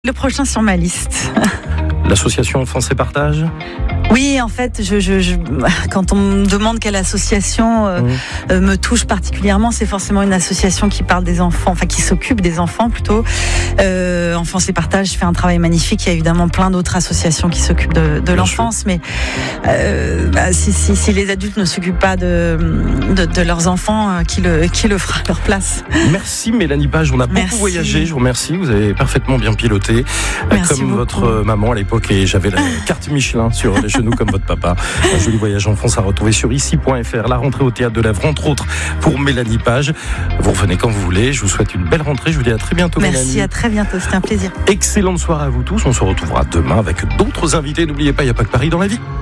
Le prochain sur ma liste. L'association Enfance et Partage ? Oui, en fait, quand on me demande quelle association me touche particulièrement, c'est forcément une association qui parle des enfants, enfin qui s'occupe des enfants plutôt. Enfance et Partage fait un travail magnifique. Il y a évidemment plein d'autres associations qui s'occupent de l'enfance, mais si les adultes ne s'occupent pas de leurs enfants, qui le fera à leur place. Merci Mélanie Page, on a beaucoup voyagé, je vous remercie, vous avez parfaitement bien piloté, comme beaucoup. Votre maman à l'époque, et j'avais la carte Michelin sur les genoux comme votre papa. Un joli voyage en France à retrouver sur ici.fr. La rentrée au Théâtre de l'Èvre, entre autres, pour Mélanie Page. Vous revenez quand vous voulez, je vous souhaite une belle rentrée, je vous dis à très bientôt. Merci, Mélanie. à très bientôt, c'était un plaisir. Excellente soirée à vous tous, on se retrouvera demain avec d'autres invités. N'oubliez pas, il n'y a pas que Paris dans la vie.